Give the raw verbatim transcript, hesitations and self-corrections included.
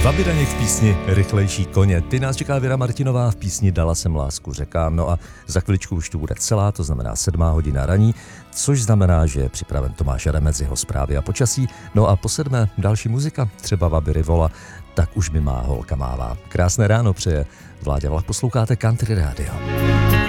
Vaby Daněk v písni Rychlejší koně. Ty nás čeká Věra Martinová v písni Dala jsem lásku řekám. No a za chviličku už tu bude celá, to znamená sedmá hodina raní, což znamená, že je připraven Tomáš Adamec, jeho zprávy a počasí. No a po sedmé další muzika, třeba Vaby Rivola, Tak už mi má holka mává. Krásné ráno přeje Vláďa Vlach, posloucháte Country Radio.